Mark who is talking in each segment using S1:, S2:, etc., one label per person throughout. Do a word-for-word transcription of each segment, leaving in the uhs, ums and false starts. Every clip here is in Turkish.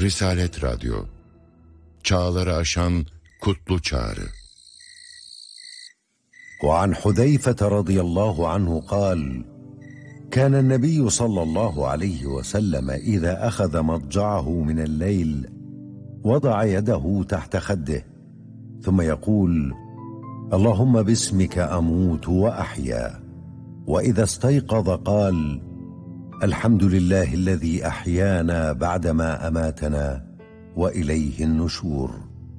S1: Risalet Radyo, çağları aşan kutlu çağrı.
S2: وعن حذيفة رضي الله عنه قال: كان النبي صلى الله عليه وسلم إذا أخذ مضجعه من الليل وضع يده تحت خده ثم يقول: اللهم باسمك أموت وأحيا. وإذا استيقظ قال: الحمد لله الذي أحيانا بعدما أماتنا وإليه النشور.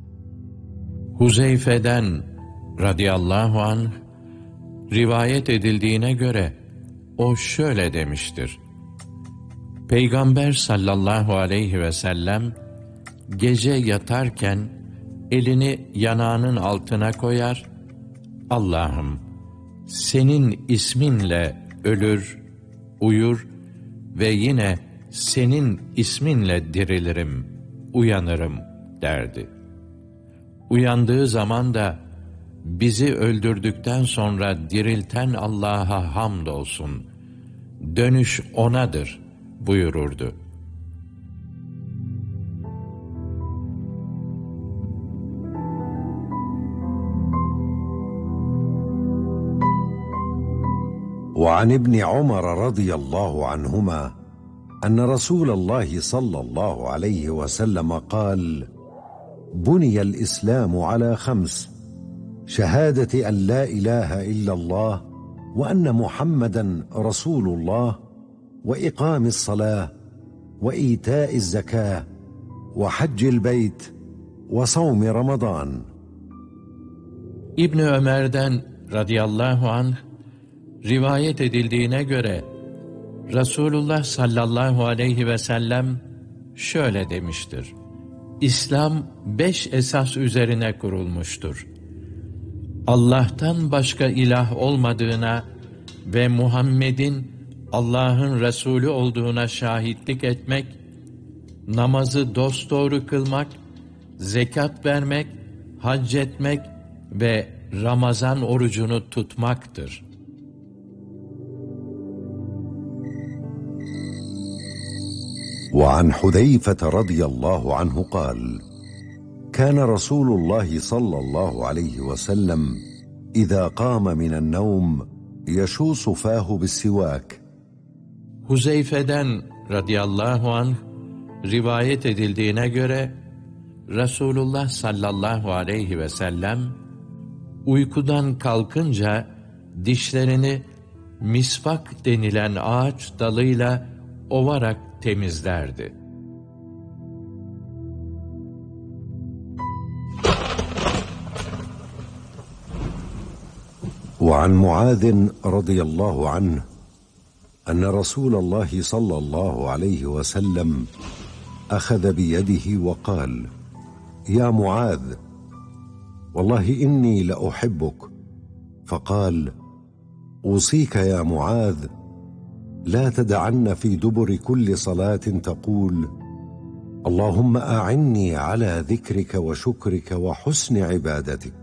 S3: Huzeyfe'den radıyallahu anh rivayet edildiğine göre o şöyle demiştir: Peygamber sallallahu aleyhi ve sellem gece yatarken elini yanağının altına koyar, Allah'ım senin isminle ölür, uyur ve yine senin isminle dirilirim, uyanırım derdi. Uyandığı zaman da bizi öldürdükten sonra dirilten Allah'a hamdolsun, dönüş O'nadır buyururdu.
S2: وعن ابن عمر رضي الله عنهما أن رسول الله صلى الله عليه وسلم قال: بني الإسلام على خمس: شهادة أن لا إله إلا الله وأن محمدا رسول الله وإقام الصلاة وإيتاء الزكاة وحج البيت وصوم رمضان.
S3: İbn Ömer'den radıyallahu anh rivayet edildiğine göre Resulullah sallallahu aleyhi ve sellem şöyle demiştir: İslam beş esas üzerine kurulmuştur. Allah'tan başka ilah olmadığına ve Muhammed'in Allah'ın Resulü olduğuna şahitlik etmek, namazı dosdoğru kılmak, zekat vermek, hac etmek ve Ramazan orucunu tutmaktır.
S2: وعن حذيفة رضي الله عنه قال: كان رسول الله صلى الله عليه وسلم إذا قام من النوم يشوص فاه بالسواك.
S3: Huzeyfe'den radıyallahu anh rivayet edildiğine göre Resulullah sallallahu aleyhi ve sellem uykudan kalkınca dişlerini misvak denilen ağaç dalıyla ovarak temizlerdi.
S2: وعن معاذ رضي الله عنه أن رسول الله صلى الله عليه وسلم أخذ بيده وقال: يا معاذ والله إني لأحبك. فقال: أوصيك يا معاذ لا تدعن في دبر كل صلاة تقول: اللهم أعني على ذكرك وشكرك وحسن عبادتك.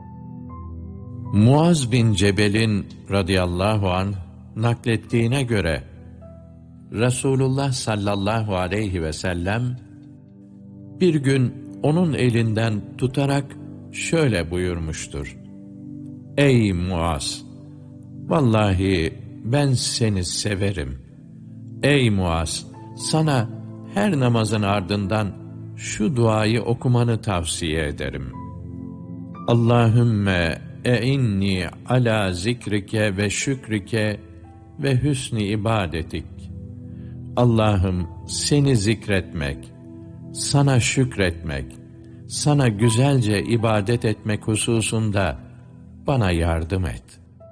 S3: Muaz bin Cebel'in radıyallahu anh naklettiğine göre Resulullah sallallahu aleyhi ve sellem bir gün onun elinden tutarak şöyle buyurmuştur: Ey Muaz! Vallahi ben seni severim. Ey Muaz! Sana her namazın ardından şu duayı okumanı tavsiye ederim. Allahümme e'inni ala zikrike ve şükrike ve hüsnü ibadetik. Allah'ım seni zikretmek, sana şükretmek, sana güzelce ibadet etmek hususunda bana yardım et.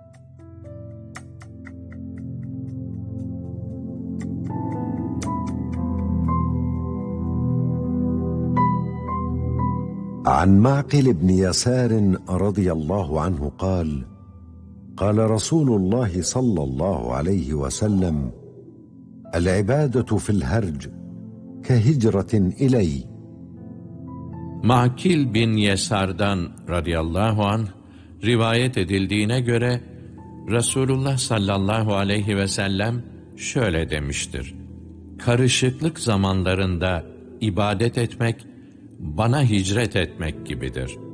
S2: عن معقل بن يسار رضي الله عنه قال: قال رسول الله صلى الله عليه وسلم: العبادة في الهرج كهجرة إلي.
S3: Makil bin Yesar'dan radıyallahu anh rivayet edildiğine göre Resulullah sallallahu aleyhi ve sellem şöyle demiştir: Karışıklık zamanlarında ibadet etmek, bana hicret etmek gibidir.